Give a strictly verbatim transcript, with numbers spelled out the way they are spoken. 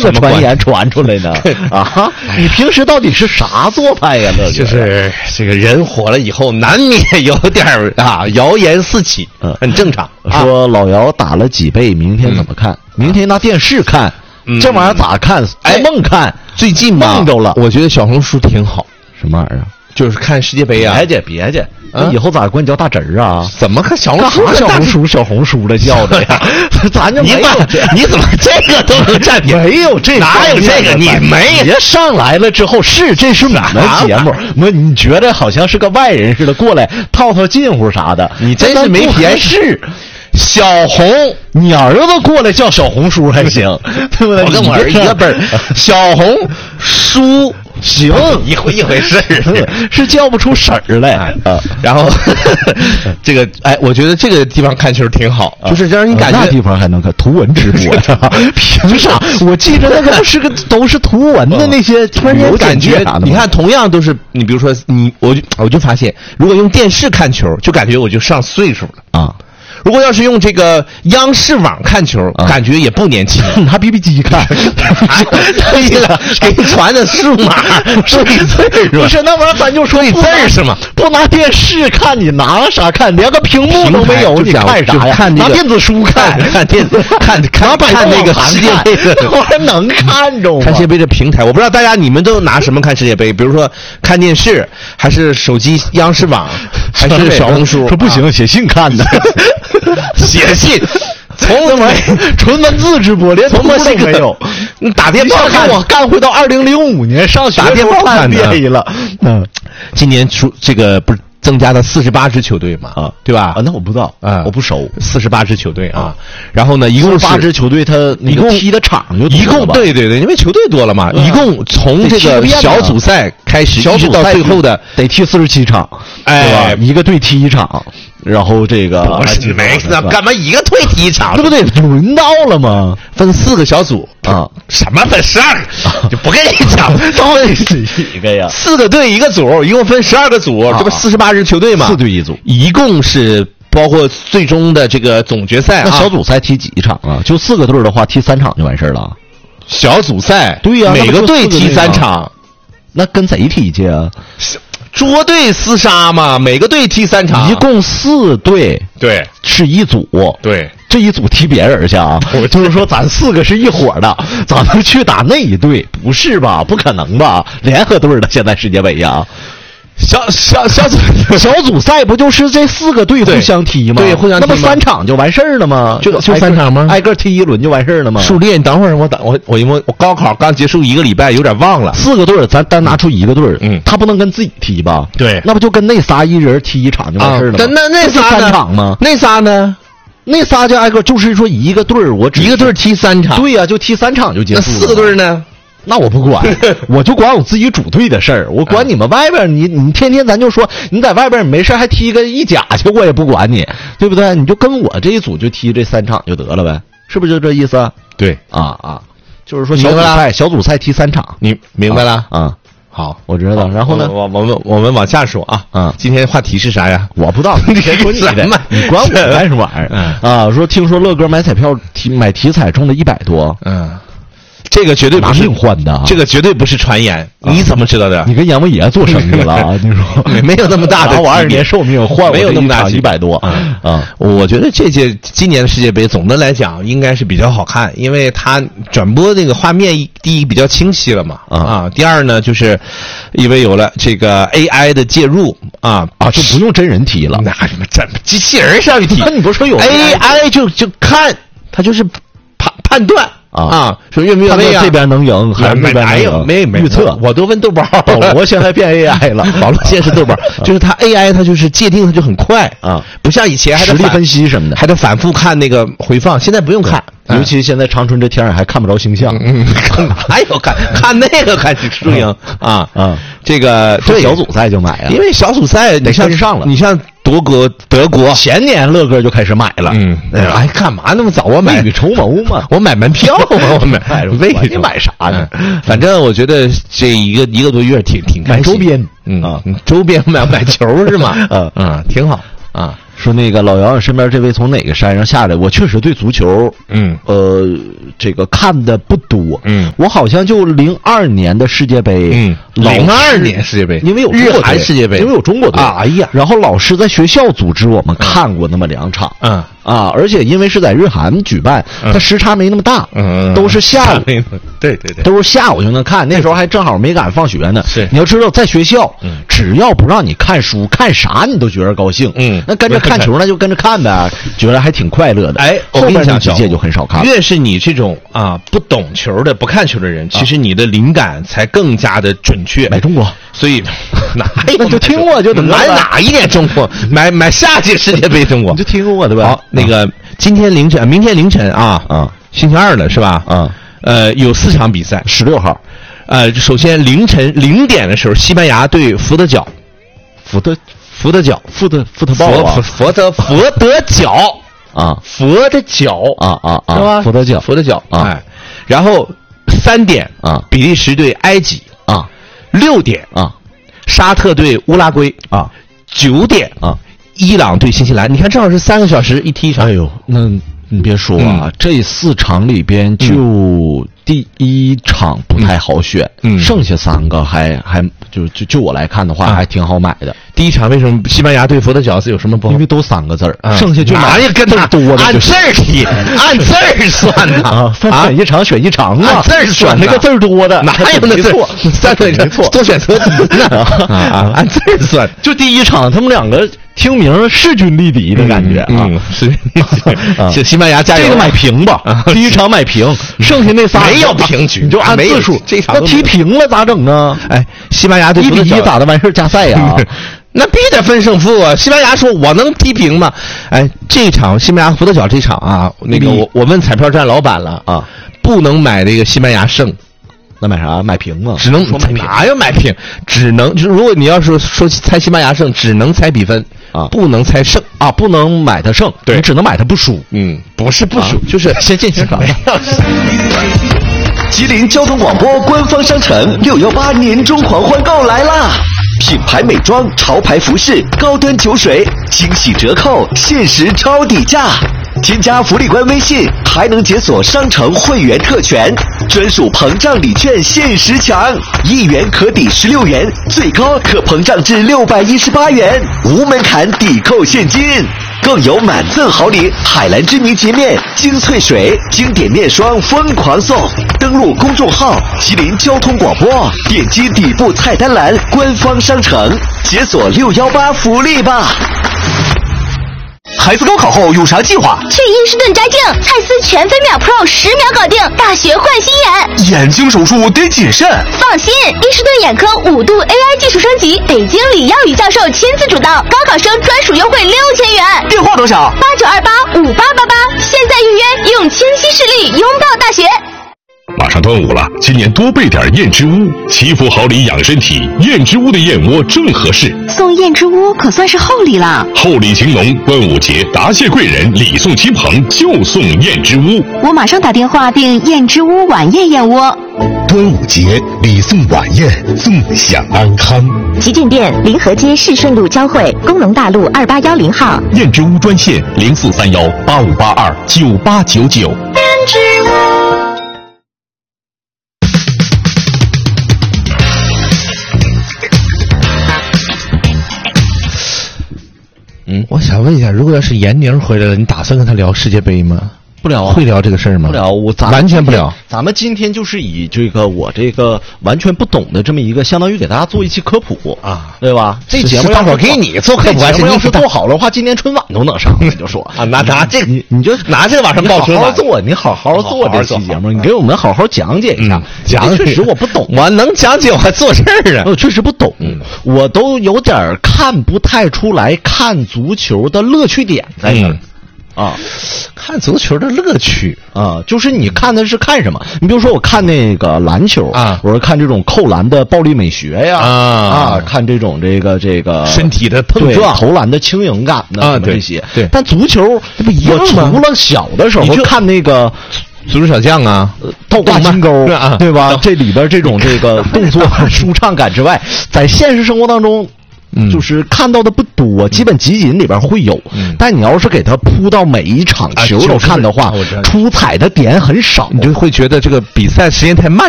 个传言传出来呢？啊，你平时到底是啥做派呀？乐哥， 就是这个人火了以后，难免有点啊谣言四起，嗯，很正常。 说老姚打了几倍，明天怎么看？明天拿电视看，这玩意儿咋看？做梦看？ 最近梦着了。 我觉得小红书挺好。 什么玩意儿？ 就是看世界杯啊！ 别介别介，以后咋管你叫大侄儿啊？ 怎么看小红书？ 小红书小红书的叫的呀？咱就没有， 你怎么这个都能占便宜？ 没有这哪有这个？你没别上来了之后是这是你们节目，我你觉得好像是个外人似的过来套套近乎啥的？ 你真是没别是。 小红， 你儿子过来叫小红书还行，对不对？ 我跟我儿一个辈儿。小红书行，一回一回事是叫不出婶儿来啊。然后这个，哎，我觉得这个地方看球挺好，就是让你感觉那地方还能看图文直播，凭啥？我记着那个不是个都是图文的那些， 突然间感觉，你看，同样都是你，比如说你，我就我就发现，如果用电视看球，就感觉我就上岁数了啊。如果要是用这个央视网看球，啊、感觉也不年轻。 拿 B B 机看， 对了，给你传的数码，说你字儿不是那玩意儿，咱就说你字儿是吗？ 不拿电视看，你拿啥看？连个屏幕都没有，你看啥呀？ 看拿电子书看， 看电子看看看那个世界杯的， 我还能看着吗？ 看世界杯的平台，我不知道大家你们都拿什么看世界杯？比如说看电视，还是手机央视网，还是小红书？ 说不行，写信看的。 写信，从他妈纯文字直播，连图都没有。 你打电报看，我干回到二零零五年上学打电报看的了。 嗯，今年出这个不是增加了四十八支球队嘛？啊，对吧？ 啊，那我不知道啊，我不熟。 四十八支球队啊，然后呢，一共八支球队，他一共踢的场就一共对对对，因为球队多了嘛，一共从这个小组赛开始， 小组到最后的得踢四十七场，对吧？一个队踢一场。然后这个不是没那干嘛一个队踢一场， 这不得轮到了吗？ 分四个小组啊， 什么分十二个？就不跟你讲， 到底是几个呀？ 四个队一个组，一共分十二个组，这不四十八支球队吗？ 四队一组， 一共是包括最终的这个总决赛。 那小组赛踢几场啊？就四个队的话，踢三场就完事儿了。 小组赛对呀， 每个队踢三场， 那跟谁踢去啊？ 捉对厮杀嘛，每个队踢三场， 一共四队， 对， 是一组， 对， 这一组踢别人去啊。我就是说，咱四个是一伙的，咱们去打那一队，不是吧？不可能吧？联合队的现在世界杯呀。 小小小组小组赛不就是这四个队互相踢吗？ 对，互相踢。 那不三场就完事儿了吗？ 就就三场吗？ 挨个踢一轮就完事儿了吗？ 数列，你等会儿，我等我我因为我高考刚结束一个礼拜，有点忘了。 四个队咱单拿出一个队， 嗯， 他不能跟自己踢吧？ 对， 那不就跟那仨一人踢一场就完事儿了吗？ 那那仨三场吗？ 那仨呢？ 那仨就挨个，就是说一个队我一个队踢三场。 对呀，就踢三场就结束了。 那四个队呢？ 那我不管，我就管我自己主队的事儿。我管你们外边，你你天天咱就说你在外边没事还踢个意甲去，我也不管你，对不对？你就跟我这一组就踢这三场就得了呗，是不是就这意思？ 对啊啊，就是说小组赛小组赛踢三场， 你明白了啊？ 好， 我知道。然后呢， 我我们我们往下说啊。 嗯， 今天话题是啥呀？ 我不知道，你先说你的，你管我干什么玩意儿？啊，说听说乐哥买彩票体买体彩中了一百多， 嗯。这个绝对不是命换的， 这个绝对不是传言。你怎么知道的？ 你跟阎王爷做生意了啊？你说没有那么大的， 我二十年寿命换没有那么大一百多啊！我觉得这届今年的世界杯总的来讲应该是比较好看，因为它转播那个画面第一比较清晰了嘛啊，第二呢就是因为有了这个 A I 的介入啊啊，就不用真人踢了， 那什么这机器人上去踢？ 那你不是说有 A I 就就看它就是判判断。啊啊！说越没越位啊？ 这边能赢还是那边能赢？ 没没预测， 我都问豆包。 保罗现在变 A I 了， 保罗现在是豆包，就是他 A I， 他就是界定，他就很快啊， 不像以前还实力分析什么的， 还得反复看那个回放，现在不用看。 尤其现在长春这天儿还看不着星象， 嗯，哪有看看那个看输赢啊啊！这个对小组赛就买啊， 因为小组赛得跟上了。 你像德国，德国前年乐哥就开始买了， 嗯，哎，干嘛那么早？我买未雨绸缪嘛， 我买门票，我买为你买啥呢？ 反正我觉得这一个一个多月挺挺开心。 买周边， 嗯啊，周边买买球是吗？ 嗯嗯，挺好啊。 说那个老姚，身边这位从哪个山上下来？我确实对足球， 嗯， 呃，这个看的不多， 嗯， 我好像就零二年的世界杯， 嗯，零二年世界杯， 因为有日韩世界杯， 因为有中国队， 啊，哎呀， 然后老师在学校组织我们看过那么两场， 嗯。 啊，而且因为是在日韩举办，它时差没那么大， 嗯， 都是下午， 对对对， 都是下午就能看。那时候还正好没赶上放学呢。 是， 你要知道，在学校，嗯，只要不让你看书，看啥你都觉得高兴。 嗯， 那跟着看球，那就跟着看呗，觉得还挺快乐的。 哎，我跟你讲， 几届就很少看。 越是你这种啊不懂球的、不看球的人，其实你的灵感才更加的准确。 买中国， 所以哪有就听过就得买哪一年中国？买买下届世界杯中国， 你就听过对吧？ 好，那个。今天凌晨，明天凌晨啊， 啊， 星期二了是吧？ 啊， 呃，有四场比赛， 十六号， 呃，首先凌晨零点的时候，西班牙对福德角， 福德福德角， 福德福德堡啊， 福德福德角啊， 福德角啊啊啊， 是吧？ 福德角， 福德角啊， 哎，然后三点啊， 比利时对埃及啊， 六点啊， 沙特对乌拉圭啊， 九点啊。 伊朗对新西兰，你看正好是三个小时一踢一场。 哎呦，那你别说啊，嗯、这四场里边就第一场不太好选， 嗯， 剩下三个还还就就就我来看的话，啊、还挺好买的。 第一场为什么西班牙对福德角有什么不好？ 因为都三个字儿， 啊、 剩下就哪也跟他多的、就是， 按字儿踢，按字儿算呐啊！选一场选一场啊， 按字儿选那个字儿多的， 哪有那错？三个没错， 做选择题呢啊啊！按字儿算， 就第一场他们两个。听名势均力敌的感觉啊， 嗯，是是西班牙加油， 这个买平吧，第一场买平，剩下那仨没有平局， 你就按字数， 这场那踢平了咋整啊？ 哎，西班牙对一比一咋的完事加赛呀？ 那必须得分胜负啊！西班牙说我能踢平吗？哎，这场西班牙福德角这场啊，那个我我问彩票站老板了啊，不能买那个西班牙胜。 那买啥？买平吗？ 只能哪有买平？只能就是如果你要是说猜西班牙胜，只能猜比分啊， 不能猜胜啊，不能买它胜， 对， 你只能买它不输。 嗯，不是不输，啊、就是先进行场。 吉林交通广播官方商城六幺八年终狂欢购来啦！品牌美妆、潮牌服饰、高端酒水，惊喜折扣，限时超底价。添加福利官微信，还能解锁商城会员特权，专属膨胀礼券限时抢，一元可抵十六元，最高可膨胀至六百一十八元，无门槛抵扣现金。更有满赠好礼，海蓝之谜洁面、精粹水、经典面霜疯狂送。登录公众号吉林交通广播，点击底部菜单栏官方商城，解锁六幺八福利吧。孩子高考后有啥计划？ 去伊士顿摘镜，蔡司全飞秒 Pro 十秒搞定，大学换新眼。 眼睛手术得谨慎。 放心，伊士顿眼科五度 A I 技术升级，北京李耀宇教授亲自主导，高考生专属优惠六千元。 电话多少？ 八九二八五八八八，现在预约，用清晰视力拥抱大学。 马上端午了，今年多备点燕之屋，祈福好礼养身体。燕之屋的燕窝正合适， 送燕之屋可算是厚礼了。 厚礼情浓，端午节答谢贵人，礼送亲朋，就送燕之屋。 我马上打电话订燕之屋晚宴燕窝。 端午节礼送晚宴，纵享安康。 旗舰店临河街市顺路交汇，工农大路二八幺零号。 燕之屋专线零四三幺八五八二九八九九。 燕之屋。 嗯，我想问一下，如果要是闫宁回来了，你打算跟他聊世界杯吗？ 不聊啊， 会聊这个事儿吗？ 不聊，我咱完全不聊。 咱们今天就是以这个我这个完全不懂的这么一个，相当于给大家做一期科普啊， 对吧？这节目大伙给你做科普， 节目要是做好的话，今年春晚都能上。你就说啊，拿拿这你你就拿这往上报春晚， 好好做，你好好做这期节目，你给我们好好讲解一下。 讲， 确实我不懂， 我能讲解，我还做事儿啊。 我确实不懂，我都有点看不太出来看足球的乐趣点在哪儿。啊， 看足球的乐趣啊，就是你看的是看什么？你比如说我看那个篮球啊， 我是看这种扣篮的暴力美学呀， 啊啊，看这种这个这个身体的碰撞、 投篮的轻盈感的啊， 这些。 对， 但足球不一样吗？ 除了小的时候看那个足球小将啊， 倒挂金钩啊， 对吧？这里边这种这个动作舒畅感之外，在现实生活当中。 就是看到的不多，基本集锦里边会有。嗯、但你要是给它铺到每一场球都看的话， 啊、 出彩的点很少， 你就会觉得这个比赛时间太漫